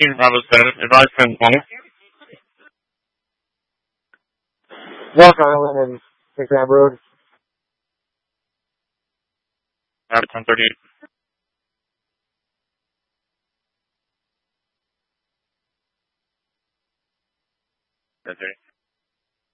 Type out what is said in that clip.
13 Bravo 7, advise 1020. Walk Island and Exam Road. Rabbit 1038. That's it.